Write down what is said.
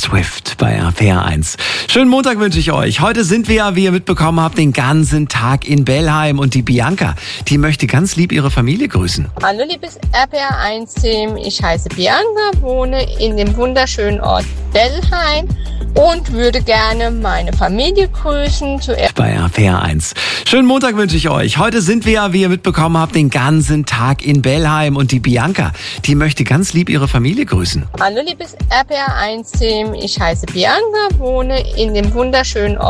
Swift bei RPR 1. Schönen Montag wünsche ich euch. Heute sind wir ja, wie ihr mitbekommen habt, den ganzen Tag in Bellheim. Und die Bianca, die möchte ganz lieb ihre Familie grüßen. Hallo liebes RPR 1 Team, ich heiße Bianca, wohne in dem wunderschönen Ort Bellheim und würde gerne meine Familie grüßen. Bei RPR 1. Schönen Montag wünsche ich euch. Heute sind wir ja, wie ihr mitbekommen habt, den ganzen Tag in Bellheim. Und die Bianca, die möchte ganz lieb ihre Familie grüßen. Hallo liebes RPR 1 Team, ich heiße Bianca, wohne in dem wunderschönen Ort